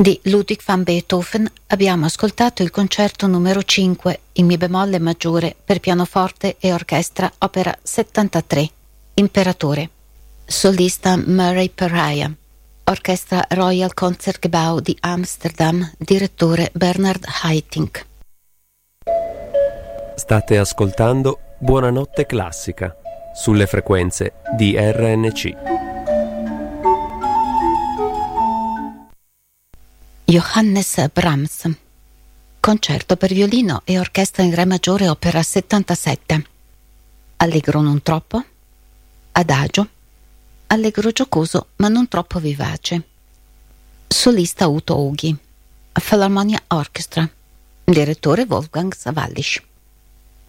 Di Ludwig van Beethoven abbiamo ascoltato il concerto numero 5 in mi bemolle maggiore per pianoforte e orchestra, opera 73, Imperatore. Solista Murray Pariah. Orchestra Royal Concertgebouw di Amsterdam, direttore Bernard Haitink. State ascoltando Buonanotte Classica sulle frequenze di RNC. Johannes Brahms. Concerto per violino e orchestra in re maggiore, opera 77. Allegro non troppo, adagio, allegro giocoso ma non troppo vivace. Solista Uto Ughi. Philharmonia Orchestra. Direttore Wolfgang Sawallisch.